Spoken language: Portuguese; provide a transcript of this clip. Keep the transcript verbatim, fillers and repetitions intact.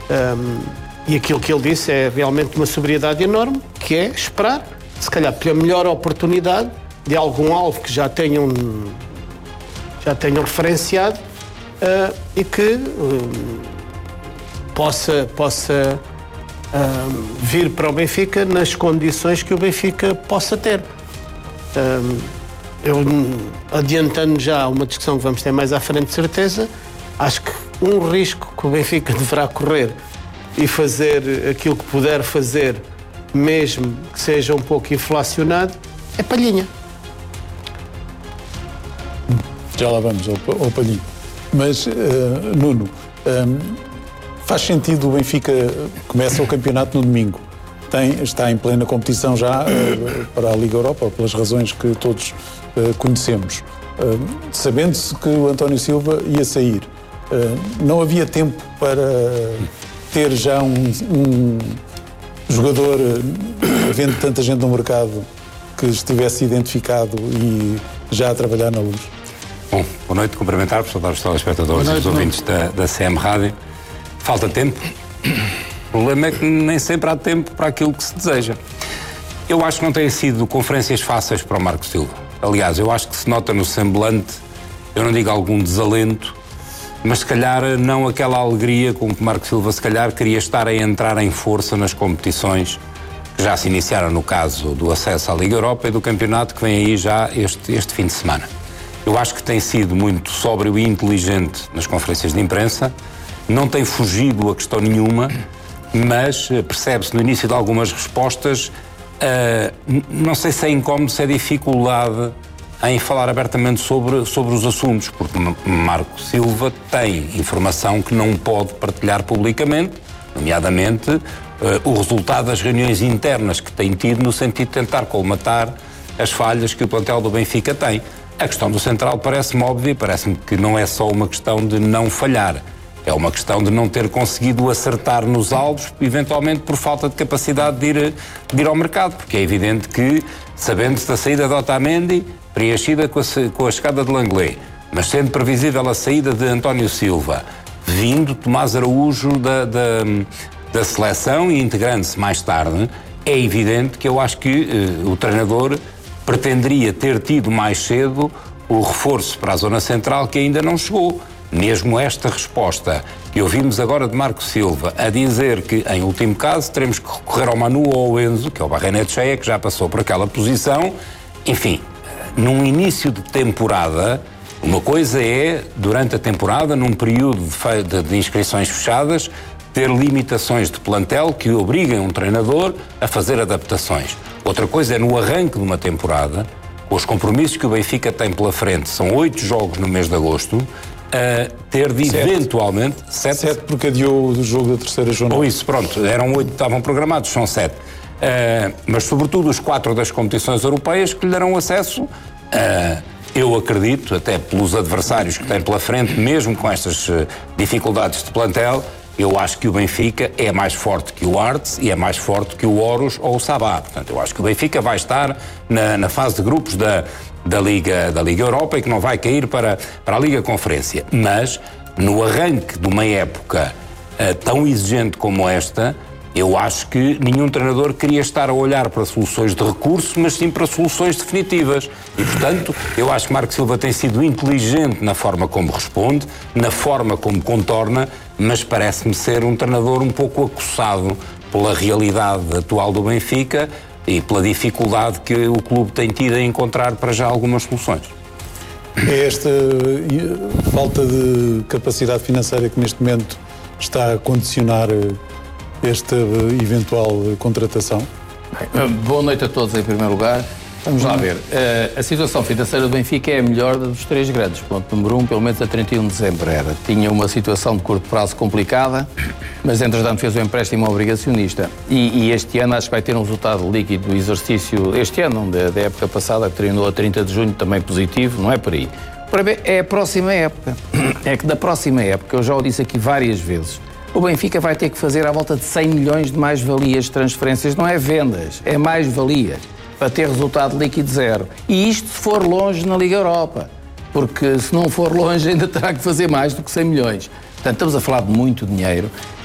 Um, e aquilo que ele disse é realmente uma sobriedade enorme, que é esperar, se calhar pela melhor oportunidade de algum alvo que já tenham, já tenham referenciado uh, e que um, possa, possa um, vir para o Benfica nas condições que o Benfica possa ter. Um, eu, adiantando já uma discussão que vamos ter mais à frente de certeza, acho que um risco que o Benfica deverá correr e fazer aquilo que puder fazer, mesmo que seja um pouco inflacionado, é Palhinha. Já lá vamos ao, ao Palhinha. Mas, uh, Nuno, um, faz sentido o Benfica começa o campeonato no domingo. Tem, está em plena competição já uh, para a Liga Europa, pelas razões que todos uh, conhecemos. Uh, sabendo-se que o António Silva ia sair, uh, não havia tempo para ter já um, um jogador, havendo tanta gente no mercado, que estivesse identificado e já a trabalhar na Luz. Bom, boa noite, cumprimentar-vos, saudar os telespectadores e os ouvintes da, da C M Rádio. Falta tempo. O problema é que nem sempre há tempo para aquilo que se deseja. Eu acho que não têm sido conferências fáceis para o Marco Silva. Aliás, eu acho que se nota no semblante, eu não digo algum desalento, mas se calhar não aquela alegria com que Marco Silva se calhar queria estar a entrar em força nas competições que já se iniciaram no caso do acesso à Liga Europa e do campeonato que vem aí já este, este fim de semana. Eu acho que tem sido muito sóbrio e inteligente nas conferências de imprensa, não tem fugido a questão nenhuma, mas percebe-se no início de algumas respostas, uh, não sei se é incómodo, se é dificuldade em falar abertamente sobre, sobre os assuntos, porque Marco Silva tem informação que não pode partilhar publicamente, nomeadamente uh, o resultado das reuniões internas que tem tido no sentido de tentar colmatar as falhas que o plantel do Benfica tem. A questão do central parece-me óbvia, parece-me que não é só uma questão de não falhar, é uma questão de não ter conseguido acertar nos alvos, eventualmente por falta de capacidade de ir, de ir ao mercado, porque é evidente que, sabendo-se da saída de Otamendi, preenchida com a, com a chegada de Langley, mas sendo previsível a saída de António Silva, vindo Tomás Araújo da, da, da seleção e integrando-se mais tarde, é evidente que eu acho que uh, o treinador pretenderia ter tido mais cedo o reforço para a zona central que ainda não chegou. Mesmo esta resposta que ouvimos agora de Marco Silva a dizer que, em último caso, teremos que recorrer ao Manu ou ao Enzo, que é o Barrenetxea, que já passou por aquela posição. Enfim, num início de temporada, uma coisa é, durante a temporada, num período de, de, de inscrições fechadas, ter limitações de plantel que obriguem um treinador a fazer adaptações. Outra coisa é no arranque de uma temporada, com os compromissos que o Benfica tem pela frente, são oito jogos no mês de agosto, a ter de sete. eventualmente... Sete, sete porque adiou o jogo da terceira jornada. Ou isso, pronto, eram oito que estavam programados, são sete. Uh, mas sobretudo os quatro das competições europeias que lhe darão acesso, uh, eu acredito, até pelos adversários que tem pela frente, mesmo com estas uh, dificuldades de plantel, eu acho que o Benfica é mais forte que o Artes e é mais forte que o Horus ou o Sabá. Portanto, eu acho que o Benfica vai estar na, na fase de grupos da, da, Liga, da Liga Europa e que não vai cair para, para a Liga Conferência. Mas, no arranque de uma época uh, tão exigente como esta, eu acho que nenhum treinador queria estar a olhar para soluções de recurso, mas sim para soluções definitivas. E, portanto, eu acho que Marco Silva tem sido inteligente na forma como responde, na forma como contorna, mas parece-me ser um treinador um pouco acossado pela realidade atual do Benfica e pela dificuldade que o clube tem tido a encontrar para já algumas soluções. É esta falta de capacidade financeira que neste momento está a condicionar esta eventual contratação? Bem, boa noite a todos em primeiro lugar. Vamos lá ver. A situação financeira do Benfica é a melhor dos três grandes. Ponto número um, pelo menos a trinta e um de dezembro era. Tinha uma situação de curto prazo complicada, mas entretanto fez um empréstimo obrigacionista. E, e este ano acho que vai ter um resultado líquido do exercício, este ano, da, da época passada, que terminou a trinta de junho, também positivo, não é por aí. Para ver, é a próxima época. É que da próxima época, eu já o disse aqui várias vezes, o Benfica vai ter que fazer à volta de cem milhões de mais-valias de transferências. Não é vendas, é mais-valias, para ter resultado líquido zero. E isto se for longe na Liga Europa, porque se não for longe ainda terá que fazer mais do que cem milhões. Portanto, estamos a falar de muito dinheiro